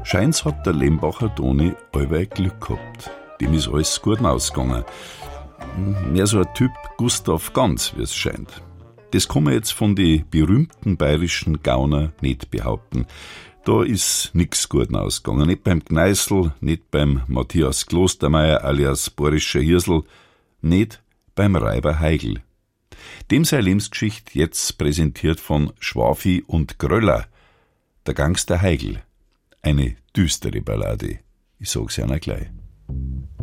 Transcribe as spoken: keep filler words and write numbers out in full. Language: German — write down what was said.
Scheint's hat der Lembacher Toni allweil Glück gehabt. Dem ist alles gut ausgegangen. Mehr so ein Typ Gustav Ganz, wie es scheint. Das kann man jetzt von den berühmten bayerischen Gauner nicht behaupten. Da ist nix gut ausgegangen. Nicht beim Gneißl, nicht beim Matthias Klostermeier alias Borischer Hirsl, nicht beim Reiber Heigl. Dem sei Lebensgeschichte jetzt präsentiert von Schwafi und Gröller, der Gangster Heigl. Eine düstere Ballade. Ich sag's ja gleich.